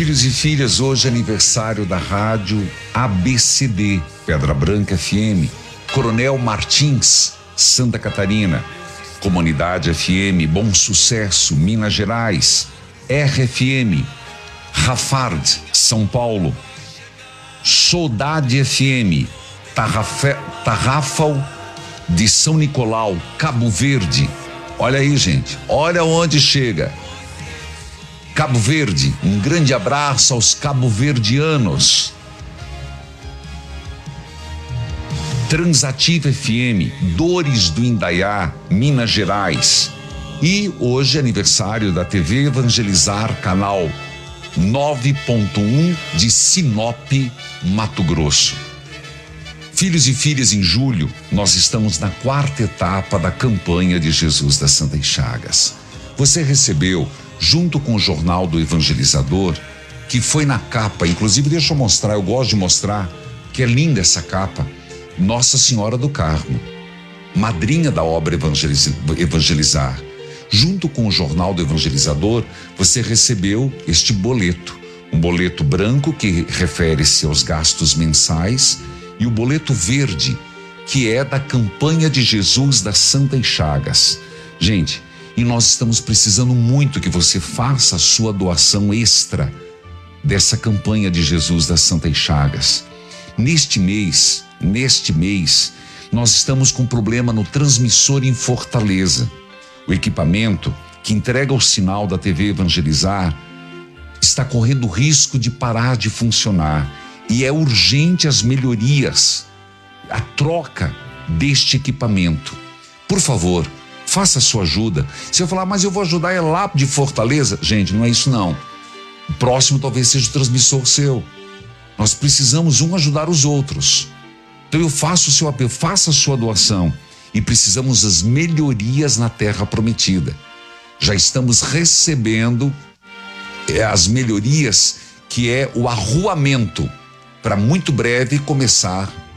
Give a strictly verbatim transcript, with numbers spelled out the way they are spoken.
Filhos e filhas, hoje é aniversário da rádio A B C D, Pedra Branca F M, Coronel Martins, Santa Catarina, Comunidade F M, Bom Sucesso, Minas Gerais, R F M, Rafard, São Paulo, Saudade F M, Tarrafe, Tarrafal de São Nicolau, Cabo Verde. Olha aí, gente, olha onde chega. Cabo Verde, um grande abraço aos cabo-verdianos. Transativa F M, Dores do Indaiá, Minas Gerais. E hoje é aniversário da T V Evangelizar, canal nove ponto um de Sinop, Mato Grosso. Filhos e filhas, em julho, nós estamos na quarta etapa da campanha de Jesus das Santas Chagas. Você recebeu, junto com o Jornal do Evangelizador, que foi na capa, inclusive deixa eu mostrar, eu gosto de mostrar, que é linda essa capa, Nossa Senhora do Carmo, madrinha da obra Evangeliz- Evangelizar. Junto com o Jornal do Evangelizador, você recebeu este boleto, um boleto branco que refere-se aos gastos mensais e o boleto verde, que é da campanha de Jesus das Santas Chagas. Gente, e nós estamos precisando muito que você faça a sua doação extra dessa campanha de Jesus das Santas Chagas. Neste mês, neste mês, nós estamos com problema no transmissor em Fortaleza. O equipamento que entrega o sinal da T V Evangelizar está correndo risco de parar de funcionar e é urgente as melhorias, a troca deste equipamento. Por favor, faça a sua ajuda. Se eu falar, mas eu vou ajudar é lá de Fortaleza. Gente, não é isso não. O próximo talvez seja o transmissor seu. Nós precisamos um ajudar os outros. Então eu faço o seu apelo, faça a sua doação. E precisamos das melhorias na terra prometida. Já estamos recebendo as melhorias, que é o arruamento, para muito breve começar